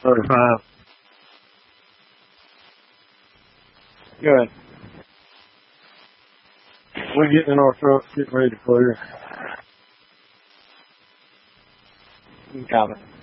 35. Good. We're getting in our truck, getting ready to clear. Got it.